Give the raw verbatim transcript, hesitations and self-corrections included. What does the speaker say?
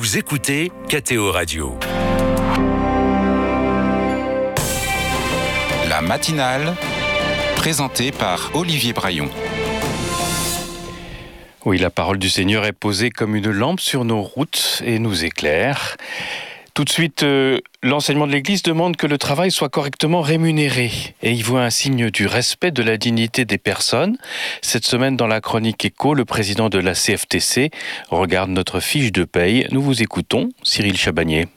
Vous écoutez K T O Radio. La matinale, présentée par Olivier Braillon. Oui, la parole du Seigneur est posée comme une lampe sur nos routes et nous éclaire. Tout de suite, euh, l'enseignement de l'Église demande que le travail soit correctement rémunéré et y voit un signe du respect de la dignité des personnes. Cette semaine, dans la chronique Écho, le président de la C F T C regarde notre fiche de paye. Nous vous écoutons, Cyril Chabagnier.